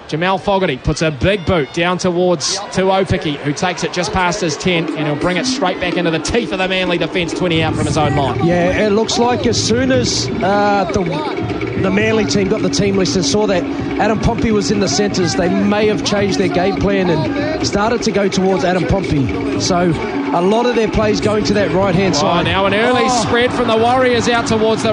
Jamal Fogarty puts a big boot down towards Tuopiki, who takes it just past his 10, and he'll bring it straight back into the teeth of the Manly defence, 20 out from his own line. Yeah, it looks like as soon as the Manly team got the team list and saw that Adam Pompey was in the centres, they may have changed their game plan and started to go towards Adam Pompey. So a lot of their plays going to that right-hand side. Now an early spread from the Warriors out towards the